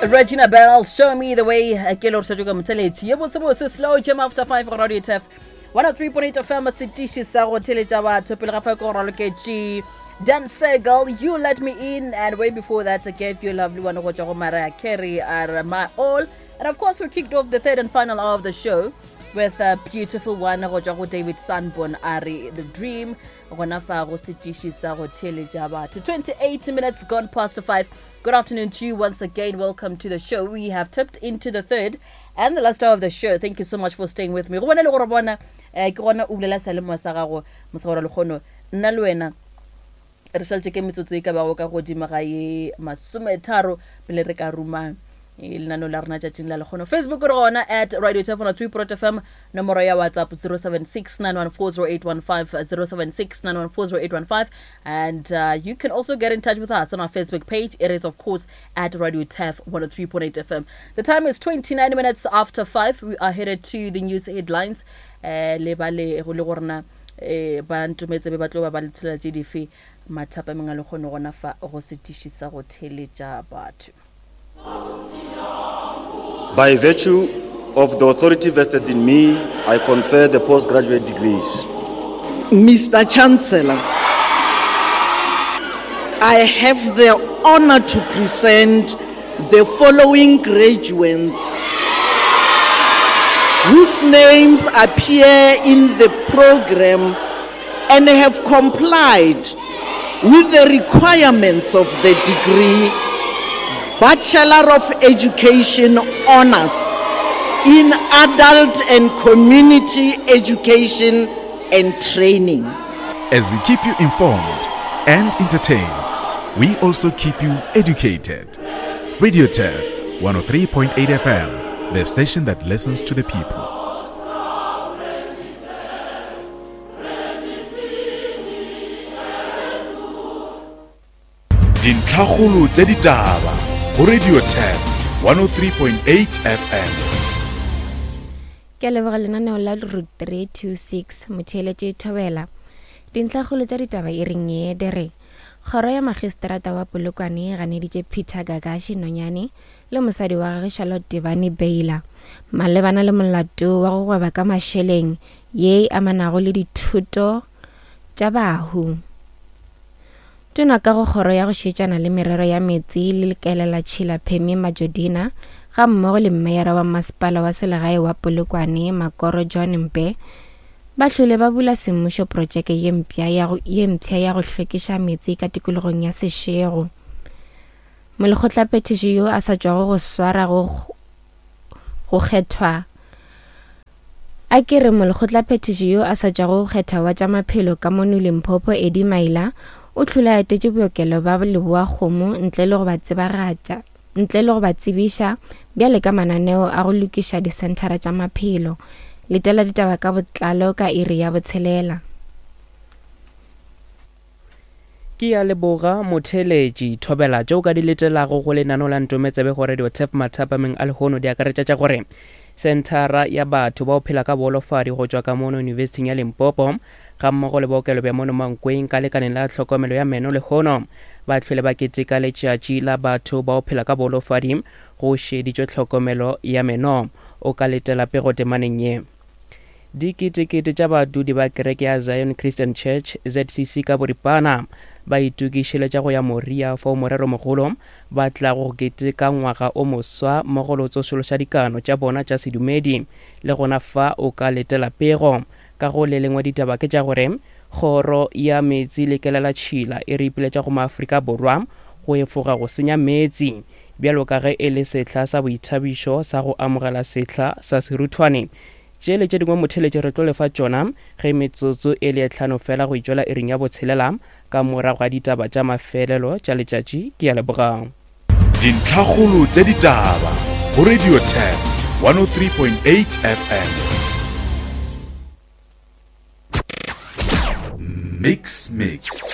Regina Bell, Show Me the Way. Kelor Sajuga Mutelechi. Yebo slow jam after 5 Radio TF. 103.8 FM Sitishi Sago Telejawa Topilrafa Korolokechi. Dan Segal, You Let Me In, and way before that I gave you a lovely one of Mariah Carey are My All. And of course we kicked off the third and final hour of the show with a beautiful one of David Sanborn Ari The Dream. To 28 minutes gone past 5. Good afternoon to you once again. Welcome to the show. We have tipped into the third and the last hour of the show. Thank you so much for staying with me. Result ke metsotso e ka ba go ka godima ga e masometharo pele re ka ruma lenano la rena tšatšing la lekgono. Facebook re gona at Radio TF 103.fm, nomoro ya WhatsApp 0769140815 0769140815, and you can also get in touch with us on our Facebook page. It is of course at Radio TF 103.8 FM. The time is 29 minutes after 5. We are headed to the news headlines. Le bale go le gorna ba ntumetse be batlo ba letlela GDF mathapa mengalo go gona fa go setishisa go theletša batho. By virtue of the authority vested in me, I confer the postgraduate degrees. Mr. Chancellor, I have the honor to present the following graduates whose names appear in the program and have complied with the requirements of the degree Bachelor of Education Honors in Adult and Community Education and Training. As we keep you informed and entertained, we also keep you educated. Radio TF 103.8 FM, the station that listens to the people. Dintlhagolo tse ditaba go Radio TF 103.8 FM. Ke leboga lenaneo la Route 326 Motheletše Thobela. Dintlhagolo tša ditaba e reng ye dere. Kgoro ya Magistrata wa Polokwane ganeditše Peter Gagashi Nonyane le mosadi wa gagwe Charlotte Divani Baila malebana le molato wa go gweba ka mašeleng ye amanago le dithuto tša bahu. Tona ka go kgoro ya go šetšana le merero ya metsi le lekelela Tšhila Phemi Majodina ga mmogo le mmeyara wa masepala wa selegae wa Polokwane Makoro John Mpe ba hlole ba bula semmušo projeke ye mpya ya go hlwekiša metsi ka tikologong ya Seshego. Molekgotlaphethiši yo a sa tšwago go swara go kgethwa a kere molekgotlaphethiši yo a sa tšwago go kgetha wa tša maphelo ka mo Limpopo Eddie Maila o tlhola etetše bookelo ba Leboa Kgomo ntle le go ba tsebiša bjale ka mananeo a go lokiša disentara tša maphelo. Letela ditaba ka botlalo ka iri ya botshelela. Ke ya leboga Motheletši Thobela tšeo ka di letelago go lenano la Ntometsebe go Radio TF mathapameng a lehono di akaretša tša gore sentara ya batho ba o phela ka bolofadi go tšwa ka mono University ya Limpopo ga mmogo le bookelo bja mono Mankweng ka lekaneng la tlhokomelo ya meno lehono ba hlwele ba keteka letšatši la batho ba o phela ka bolofadi go šeditšwe tlhokomelo ya meno o ka letela pego temaneng ye. Diketekete tša badudi ba kereke ya Zion Christian Church ZCC ka boripana ba itukišeletša go ya Moria fao morero mogolo ba tla go keteka ngwaga o moswa mmogo le tsošološa dikano tša bona tša sedumedi le gona fa o ka letela pego ka go le lengwe ditaba ke tša gore kgoro ya metsi lekelela Tšhila e re ipiletša go Maafrika Borwa go efoga go senya metsi bjalo ka ge e le sehla sa boithabišo sa go amogela sehla sa seruthwane. Tšele tše dingwe Motheletši re tlo lefa tšona ge metsotso e le 5 fela go itšwela iring ya botshelela ka morago ga ditaba tša mafelelo tša letšatši. Ke ya leboga. Dintlhagolo tše ditaba go Radio TF 103.8 FM. Mix.